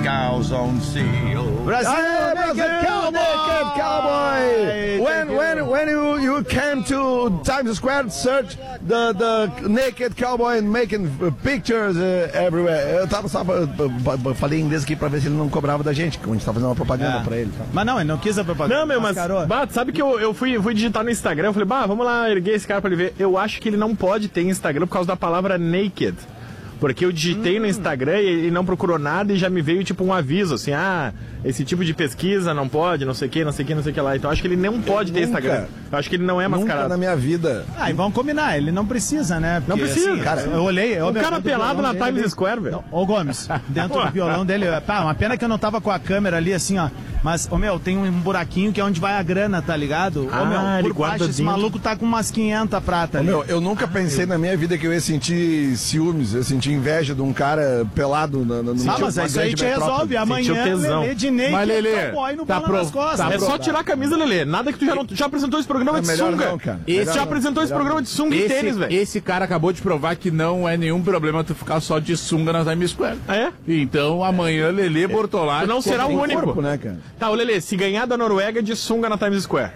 cows on seal. Brasil, naked cowboy. When you came to Times Square, search the naked cowboy and making pictures everywhere. Eu falei em inglês aqui pra ver se ele não cobrava da gente, que a gente tá fazendo uma propaganda pra ele. Tá? Mas não, ele não quis a propaganda. Não, meu, mas sabe que eu fui digitar no Instagram, eu falei, vamos lá erguer esse cara pra ele ver. Eu acho que ele não pode ter Instagram por causa da palavra naked. Porque eu digitei no Instagram e ele não procurou nada e já me veio tipo um aviso, assim, esse tipo de pesquisa não pode, não sei o que lá. Então acho que ele não pode ter Instagram. Eu acho que ele não é mascarado. Nunca na minha vida. E vamos combinar, ele não precisa, né? Porque, não precisa. Assim, cara, eu olhei... O cara pelado na Times Square, velho. Ô Gomes, dentro do violão dele... uma pena que eu não tava com a câmera ali, assim, ó. Mas, tem um buraquinho que é onde vai a grana, tá ligado? Por baixo, esse maluco tá com umas 500 prata ali. Eu nunca pensei na minha vida que eu ia sentir ciúmes, eu ia sentir inveja de um cara pelado no mas isso aí te resolve. Amanhã, Lelê de Ney, mas Lelê, boy no bola nas costas. É só tirar a camisa, Lelê. Nada que tu já apresentou esse programa de sunga. Não, cara. Já apresentou esse programa de sunga e tênis, velho. Esse cara acabou de provar que não é nenhum problema tu ficar só de sunga na Times Square. Então amanhã, Lelê Bortolatti... Tu não será o único. Corpo, né, cara? Tá, o Lelê, se ganhar da Noruega de sunga na Times Square.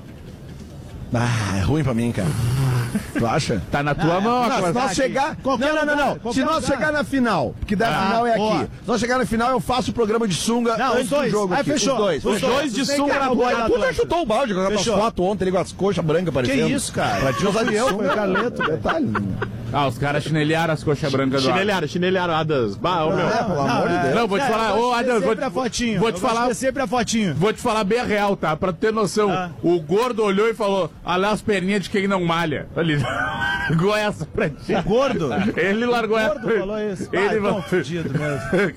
É ruim pra mim, cara. Tu acha? Tá na tua mão. Se nós chegar... Não. Se nós chegar na final, porque da final é aqui. Se nós chegar na final, eu faço o programa de sunga antes do jogo aqui. Fechou. Os dois de sunga na bola. Tu já chutou o balde, com as fotos ontem ali com as coxas brancas aparecendo. Que isso, cara? Pra te usar de sunga. Foi o Carleto. Detalhe. Os caras chinelharam as coxas brancas do Chinelharam, Adams. Pelo amor de Deus. Não, vou te falar, Adams, vou te falar sempre a fotinho. Vou te falar bem real, tá? Pra tu ter noção. O gordo olhou e falou, olha as perninhas de quem não malha. Ali. Largou essa pra ti. O gordo? Ele largou essa. O gordo falou isso. Ele tão fudido mesmo.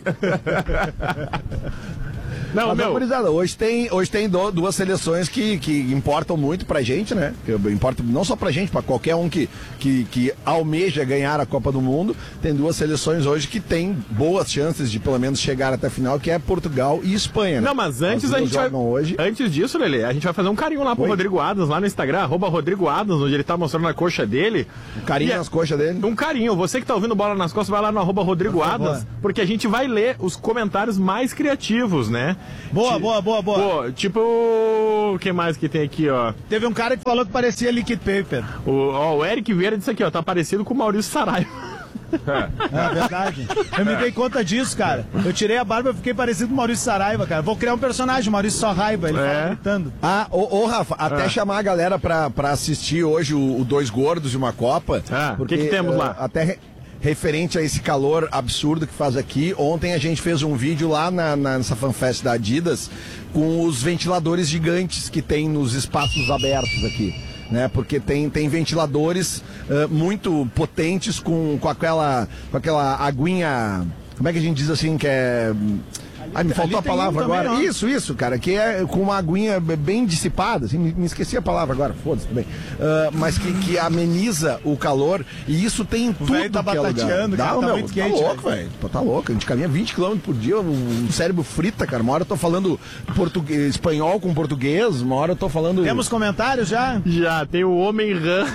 Não, hoje tem duas seleções que importam muito pra gente, né? Importa não só pra gente, pra qualquer um que almeja ganhar a Copa do Mundo. Tem duas seleções hoje que tem boas chances de pelo menos chegar até a final, que é Portugal e Espanha, né? Não, mas antes a gente vai... Antes disso, Lelê, a gente vai fazer um carinho lá pro Rodrigo Adams, lá no Instagram, @Rodrigo Adams, onde ele tá mostrando a coxa dele. Um carinho nas coxas dele? Um carinho. Você que tá ouvindo Bola nas Costas, vai lá no @Rodrigo Adams, porque a gente vai ler os comentários mais criativos, né? Boa. Tipo, o que mais que tem aqui, ó? Teve um cara que falou que parecia liquid paper. O Eric Vieira disse aqui, ó, tá parecido com o Maurício Saraiva. É verdade. Eu me dei conta disso, cara. Eu tirei a barba e fiquei parecido com o Maurício Saraiva, cara. Vou criar um personagem, Maurício Saraiva, ele fala gritando. Rafa, até chamar a galera pra assistir hoje o Dois Gordos e uma Copa. O que temos lá? Até referente a esse calor absurdo que faz aqui. Ontem a gente fez um vídeo lá nessa FanFest da Adidas com os ventiladores gigantes que tem nos espaços abertos aqui, né? Porque tem ventiladores muito potentes com aquela aguinha, como é que a gente diz assim, que é... me faltou a palavra agora. Também, isso, cara, que é com uma aguinha bem dissipada, assim, me esqueci a palavra agora, foda-se também. Mas que ameniza o calor, e isso tem tudo que é lugar. Tá muito quente. Tá louco, velho. Tá louco, a gente caminha 20 km por dia, o cérebro frita, cara. Uma hora eu tô falando espanhol com português, uma hora eu tô falando... Temos comentários já? Já, tem o Homem Rã.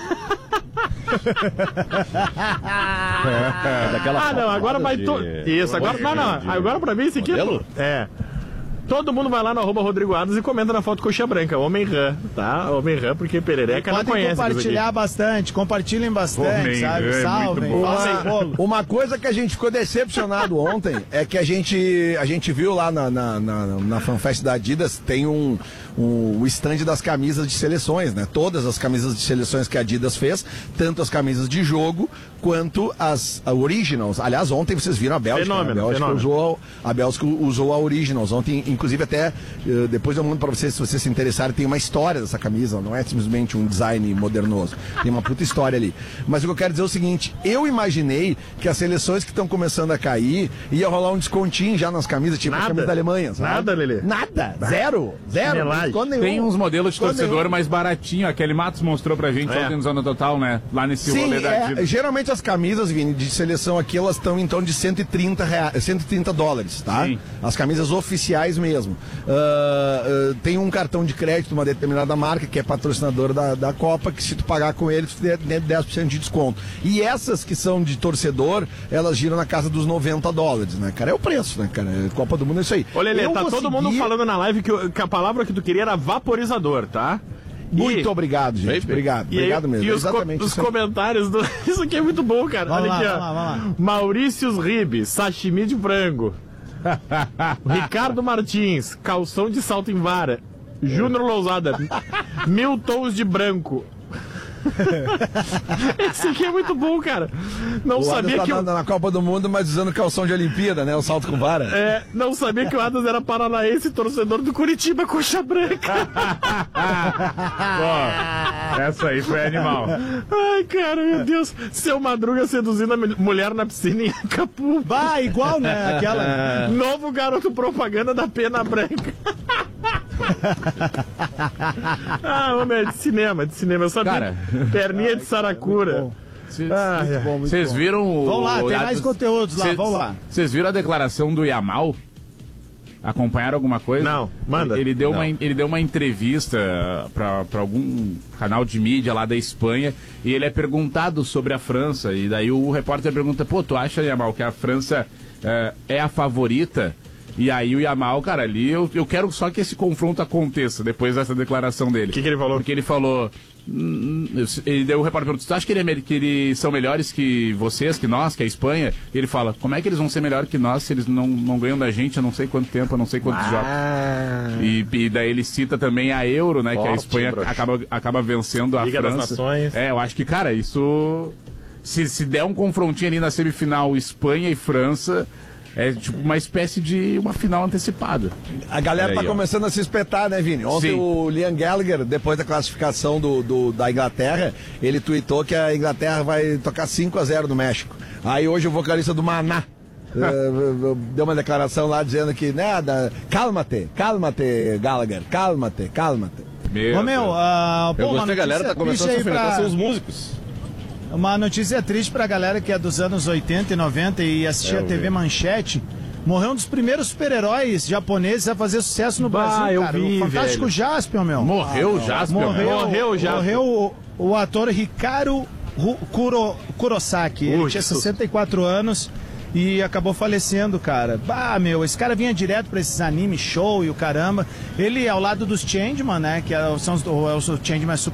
Não, agora vai isso, agora agora pra mim esse aqui todo mundo vai lá no @Rodrigo Adams e comenta na foto coxa branca, Homem Rã, tá? Homem Rã, porque perereca não conhece. Compartilhem bastante, sabe? Salvem, façam uma coisa que a gente ficou decepcionado ontem é que a gente viu lá na FanFest da Adidas, tem o stand das camisas de seleções, né? Todas as camisas de seleções que a Adidas fez, tanto as camisas de jogo quanto as Originals. Aliás, ontem vocês viram a Bélgica. A Bélgica usou a Originals. Ontem, inclusive, até depois eu mando pra vocês, se vocês se interessarem, tem uma história dessa camisa, não é simplesmente um design modernoso. Tem uma puta história ali. Mas o que eu quero dizer é o seguinte, eu imaginei que as seleções que estão começando a cair, ia rolar um descontinho já nas camisas, tipo a camisa da Alemanha, sabe? Nada, Lelê. Nada. Zero. Tem uns modelos de torcedor mais baratinho. Aquele Matos mostrou pra gente ontem no Zona Total, né? Lá nesse rolê da Adidas. Geralmente as camisas, Vini, de seleção aqui, elas estão então de $130, tá? Sim. As camisas oficiais mesmo. Tem um cartão de crédito de uma determinada marca que é patrocinadora da Copa, que se tu pagar com ele, tu tem 10% de desconto. E essas que são de torcedor, elas giram na casa dos $90, né, cara? É o preço, né, cara? Copa do Mundo é isso aí. Ô, Lelê, tá todo mundo falando na live que a palavra que tu queria era vaporizador, tá? Muito obrigado, gente. Obrigado mesmo. E os comentários do... Isso aqui é muito bom, cara. Vamos Olha lá, aqui, vamos lá. Maurício Ribe, sashimi de frango. Ricardo Martins, calção de salto em vara. Júnior Lousada, 1000 tons de branco. Esse aqui é muito bom, cara. Não sabia que na Copa do Mundo, mas usando calção de Olimpíada, né? O salto com vara. Não sabia que o Adams era paranaense, torcedor do Curitiba, coxa branca. Pô, essa aí foi animal. Ai, cara, meu Deus. Seu Madruga seduzindo a mulher na piscina em Acapulco. Bah, igual, né? Aquela. Novo garoto propaganda da pena branca. Homem, de cinema. Eu sabia. Cara, perninha de saracura. Vocês viram Vamos lá, tem mais conteúdos lá, vamos lá. Vocês viram a declaração do Yamal? Acompanharam alguma coisa? Não, manda. Ele deu uma entrevista para algum canal de mídia lá da Espanha e ele é perguntado sobre a França. E daí o repórter pergunta: pô, tu acha, Yamal, que a França é a favorita? E aí o Yamal, cara, ali eu quero só que esse confronto aconteça depois dessa declaração dele. O que ele falou? Porque ele falou... Ele deu o repórter perguntou: tu acha que eles são melhores que vocês, que nós, que a Espanha? E ele fala: como é que eles vão ser melhores que nós se eles não ganham da gente há não sei quanto tempo, há não sei quantos jogos? E daí ele cita também a Euro, né? Que a Espanha acaba vencendo a Liga França. Das Nações. Eu acho que, cara, isso... Se der um confrontinho ali na semifinal Espanha e França... É tipo uma espécie de uma final antecipada. A galera tá começando a se espetar, né, Vini? Ontem o Liam Gallagher, depois da classificação da Inglaterra, ele tweetou que a Inglaterra vai tocar 5-0 no México. Aí hoje o vocalista do Maná deu uma declaração lá dizendo que, nada, cálmate, Gallagher, cálmate. Eu gostei, a galera tá começando a se enfrentar, são os músicos. Uma notícia triste pra galera que é dos anos 80 e 90 e assistia a TV Manchete. Morreu um dos primeiros super-heróis japoneses a fazer sucesso no Brasil, cara. O fantástico Jaspion, meu. Morreu o Jaspion? Morreu já. Morreu o ator Hikaru Kurosaki. Ele tinha 64 anos e acabou falecendo, cara. Esse cara vinha direto pra esses anime show e o caramba. Ele ao lado dos Changeman, né? Que são o Changeman